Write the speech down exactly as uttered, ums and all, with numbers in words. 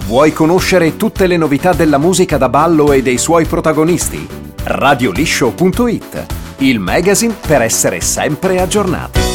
Vuoi conoscere tutte le novità della musica da ballo e dei suoi protagonisti? radio liscio punto it, il magazine per essere sempre aggiornati.